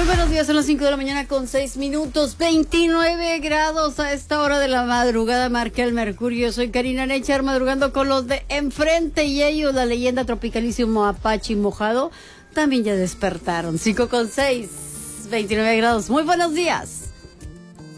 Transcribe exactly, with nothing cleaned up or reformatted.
buenos días, son las cinco de la mañana con seis minutos, veintinueve grados a esta hora de la madrugada, marca el mercurio. Soy Karina Nechar, madrugando con los de enfrente y ellos, la leyenda tropicalísimo Apache mojado, también ya despertaron. Cinco con seis, veintinueve grados, muy buenos días.